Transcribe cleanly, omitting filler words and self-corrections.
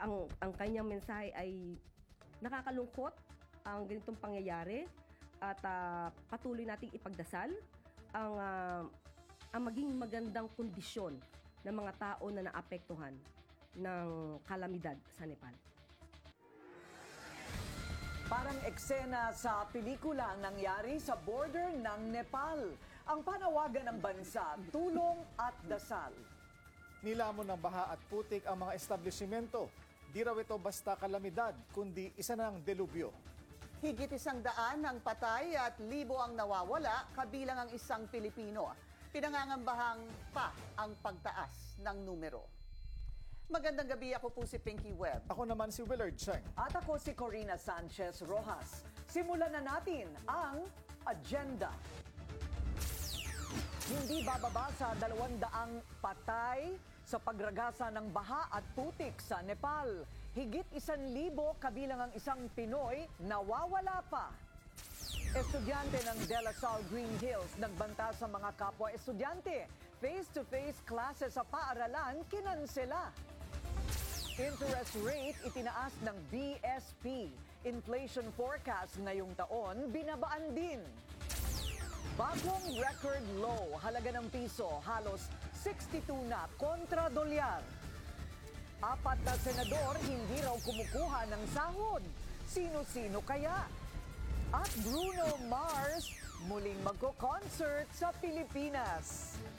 ang kanyang mensahe ay nakakalungkot ang ganitong pangyayari at patuloy nating ipagdasal ang maging magandang kondisyon ng mga tao na naapektuhan ng kalamidad sa Nepal. Parang eksena sa pelikula ang nangyari sa border ng Nepal. Ang panawagan ng bansa, tulong at dasal. Nilamon ng baha at putik ang mga establishmento. Di raw ito basta kalamidad, kundi isa ng delubyo. Higit 100 ang patay at 1,000 ang nawawala, kabilang ang isang Pilipino. Pinangangambahang pa ang pagtaas ng numero. Magandang gabi, ako po si Pinky Webb. Ako naman si Willard Cheng. At ako si Corina Sanchez Rojas. Simulan na natin ang agenda. Hindi bababa sa 200 patay sa pagragasa ng baha at putik sa Nepal. Higit 1,000 kabilang ang isang Pinoy nawawala pa. Estudyante ng De La Salle Green Hills nagbanta sa mga kapwa estudyante. Face-to-face classes sa paaralan kinansela. Interest rate itinaas ng BSP. Inflation forecast ngayong taon binabaan din. Bagong record low, halaga ng piso, halos 62 na kontra dolyar. 4 na senador hindi raw kumukuha ng sahod. Sino-sino kaya? At Bruno Mars muling magko-concert sa Pilipinas.